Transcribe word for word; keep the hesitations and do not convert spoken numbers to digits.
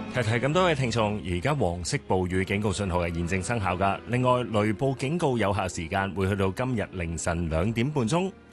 提提咁多位聽眾，而家黃色暴雨警告信號係現正生效㗎。另外，雷暴警告有效時間會去到今日凌晨兩點半鐘。